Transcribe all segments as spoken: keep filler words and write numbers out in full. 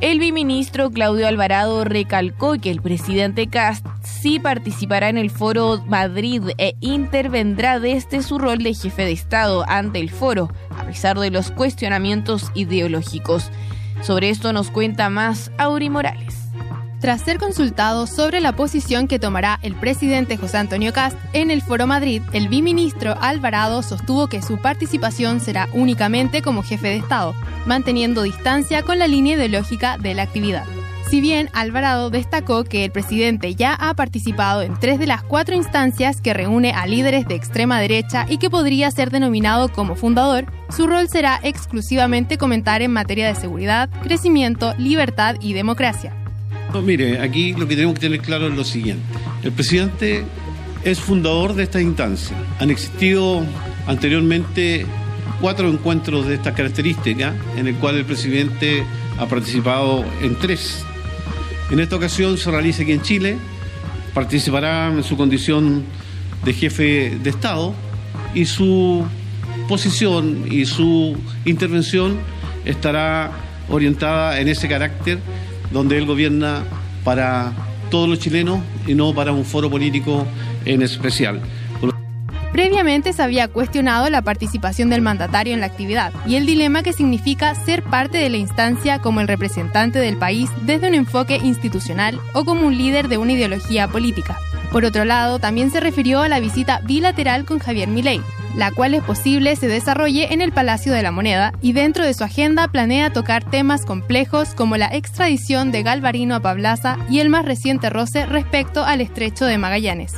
El viceministro Claudio Alvarado recalcó que el presidente Kast sí participará en el Foro Madrid e intervendrá desde su rol de jefe de Estado ante el foro, a pesar de los cuestionamientos ideológicos. Sobre esto nos cuenta más Auri Morales. Tras ser consultado sobre la posición que tomará el presidente José Antonio Kast en el Foro Madrid, el viceministro Alvarado sostuvo que su participación será únicamente como jefe de Estado, manteniendo distancia con la línea ideológica de la actividad. Si bien Alvarado destacó que el presidente ya ha participado en tres de las cuatro instancias que reúne a líderes de extrema derecha y que podría ser denominado como fundador, su rol será exclusivamente comentar en materia de seguridad, crecimiento, libertad y democracia. No, mire, aquí lo que tenemos que tener claro es lo siguiente. El presidente es fundador de esta instancia. Han existido anteriormente cuatro encuentros de estas características, en el cual el presidente ha participado en tres. En esta ocasión se realiza aquí en Chile, participará en su condición de jefe de Estado y su posición y su intervención estará orientada en ese carácter donde él gobierna para todos los chilenos y no para un foro político en especial. Previamente se había cuestionado la participación del mandatario en la actividad y el dilema que significa ser parte de la instancia como el representante del país desde un enfoque institucional o como un líder de una ideología política. Por otro lado, también se refirió a la visita bilateral con Javier Milei, la cual es posible se desarrolle en el Palacio de la Moneda, y dentro de su agenda planea tocar temas complejos como la extradición de Galvarino a Pablaza y el más reciente roce respecto al Estrecho de Magallanes.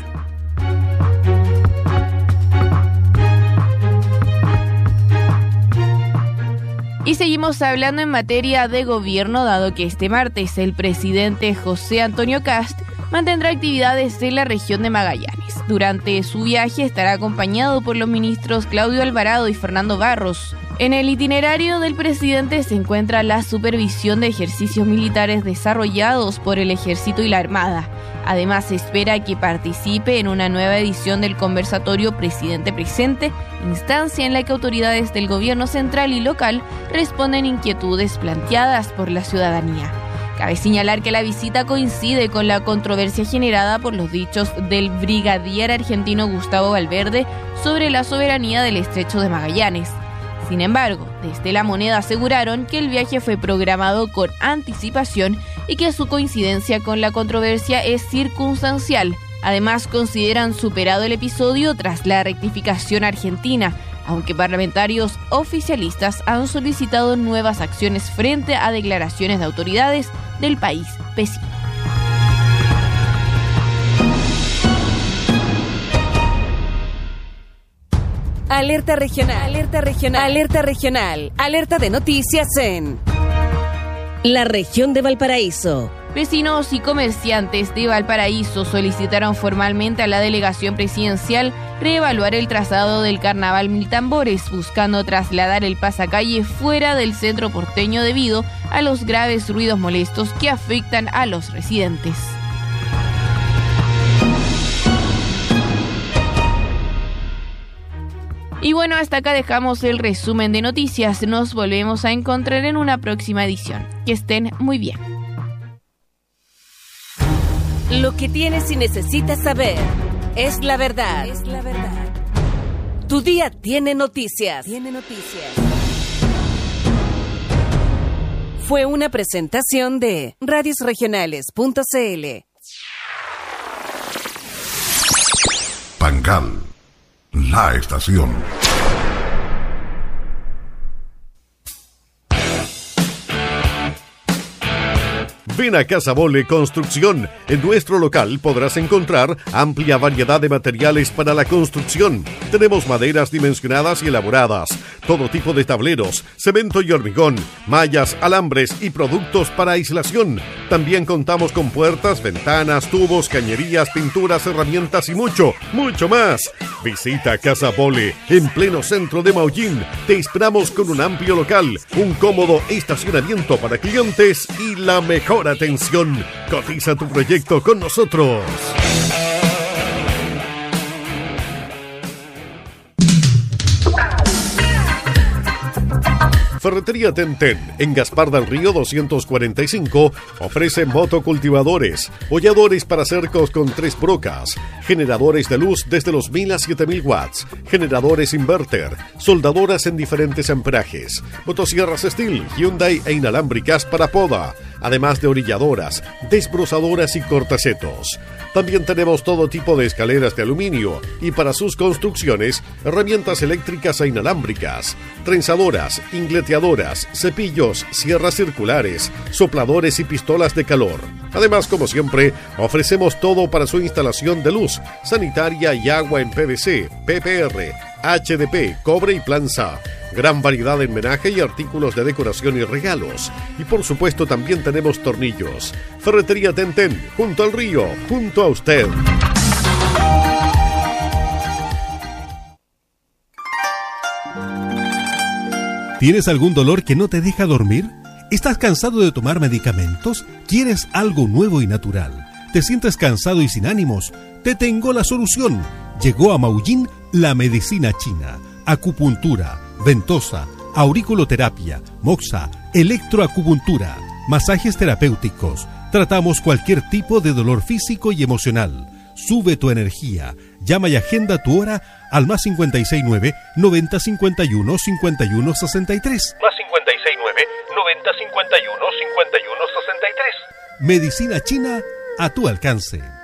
Y seguimos hablando en materia de gobierno, dado que este martes el presidente José Antonio Kast mantendrá actividades en la región de Magallanes. Durante su viaje estará acompañado por los ministros Claudio Alvarado y Fernando Barros. En el itinerario del presidente se encuentra la supervisión de ejercicios militares desarrollados por el Ejército y la Armada. Además, se espera que participe en una nueva edición del conversatorio Presidente Presente, instancia en la que autoridades del gobierno central y local responden inquietudes planteadas por la ciudadanía. Cabe señalar que la visita coincide con la controversia generada por los dichos del brigadier argentino Gustavo Valverde sobre la soberanía del Estrecho de Magallanes. Sin embargo, desde La Moneda aseguraron que el viaje fue programado con anticipación y que su coincidencia con la controversia es circunstancial. Además, consideran superado el episodio tras la rectificación argentina, aunque parlamentarios oficialistas han solicitado nuevas acciones frente a declaraciones de autoridades del país vecino. Alerta regional, alerta regional, alerta regional, alerta de noticias en la región de Valparaíso. Vecinos y comerciantes de Valparaíso solicitaron formalmente a la delegación presidencial reevaluar el trazado del Carnaval Mil Tambores, buscando trasladar el pasacalle fuera del centro porteño debido a los graves ruidos molestos que afectan a los residentes. Y bueno, hasta acá dejamos el resumen de noticias. Nos volvemos a encontrar en una próxima edición. Que estén muy bien. Lo que tienes y necesitas saber es la verdad. Es la verdad. Tu día tiene noticias. Tiene noticias. Fue una presentación de radios regionales punto c l. Pangal, la estación. Ven a Casa Bole Construcción. En nuestro local podrás encontrar amplia variedad de materiales para la construcción. Tenemos maderas dimensionadas y elaboradas, todo tipo de tableros, cemento y hormigón, mallas, alambres y productos para aislación. También contamos con puertas, ventanas, tubos, cañerías, pinturas, herramientas y mucho, mucho más. Visita Casa Bole en pleno centro de Maullín. Te esperamos con un amplio local, un cómodo estacionamiento para clientes y la mejor atención. Cotiza tu proyecto con nosotros. Ferretería Tenten, en Gaspar del Río doscientos cuarenta y cinco, ofrece motocultivadores, holladores para cercos con tres brocas, generadores de luz desde los mil a siete mil watts, generadores inverter, soldadoras en diferentes amperajes, motosierras Stihl, Hyundai e inalámbricas para poda, además de orilladoras, desbrozadoras y cortacetos. También tenemos todo tipo de escaleras de aluminio y para sus construcciones, herramientas eléctricas e inalámbricas, trenzadoras, ingleteadoras, cepillos, sierras circulares, sopladores y pistolas de calor. Además, como siempre, ofrecemos todo para su instalación de luz, sanitaria y agua en P V C, P P R, H D P, cobre y planza. Gran variedad en menaje y artículos de decoración y regalos. Y por supuesto también tenemos tornillos. Ferretería Tenten, junto al río, junto a usted. ¿Tienes algún dolor que no te deja dormir? ¿Estás cansado de tomar medicamentos? ¿Quieres algo nuevo y natural? ¿Te sientes cansado y sin ánimos? Te tengo la solución. Llegó a Maullín la medicina china. Acupuntura, ventosa, auriculoterapia, moxa, electroacupuntura, masajes terapéuticos. Tratamos cualquier tipo de dolor físico y emocional. Sube tu energía. Llama y agenda tu hora al más cincuenta y seis nueve, noventa cincuenta y uno, cincuenta y uno sesenta y tres. Más cincuenta y seis nueve, noventa cincuenta y uno, cincuenta y uno sesenta y tres. Medicina china a tu alcance.